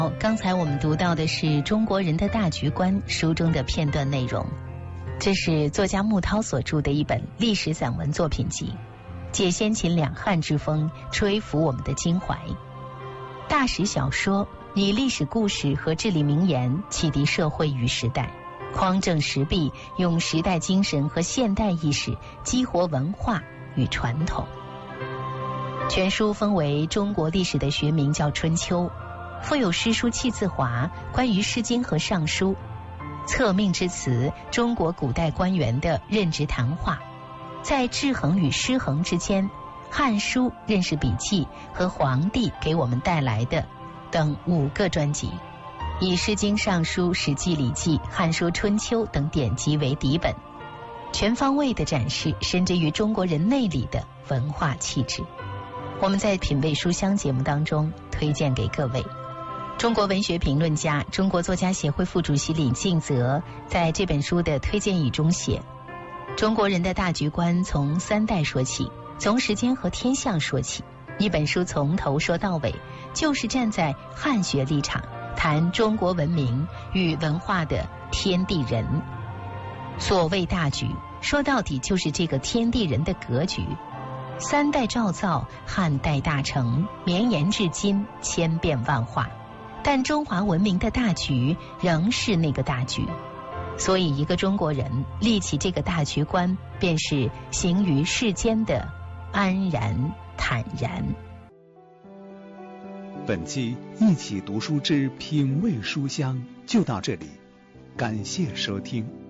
刚才我们读到的是《中国人的大局观》书中的片段内容，这是作家穆涛所著的一本历史散文作品集，借先秦两汉之风，吹拂我们的襟怀。大史小说以历史故事和至理名言启迪社会与时代，匡正时弊，用时代精神和现代意识激活文化与传统。全书分为中国历史的学名叫春秋，附有诗书气自华，关于《诗经》和《尚书》，策命之词，中国古代官员的任职谈话，在制衡与失衡之间，《汉书》认识笔记和皇帝给我们带来的等5个专辑，以《诗经》《尚书》《史记》《礼记》《汉书》《春秋》等典籍为底本，全方位地展示深植于中国人内里的文化气质。我们在品味书香节目当中推荐给各位。中国文学评论家、中国作家协会副主席李敬泽在这本书的推荐语中写，中国人的大局观从3代说起，从时间和天象说起，一本书从头说到尾，就是站在汉学立场谈中国文明与文化的天地人。所谓大局，说到底就是这个天地人的格局。3代赵造，汉代大成，绵延至今，千变万化，但中华文明的大局仍是那个大局。所以一个中国人立起这个大局观，便是行于世间的安然坦然。 本期一起读书之品味书香就到这里，感谢收听。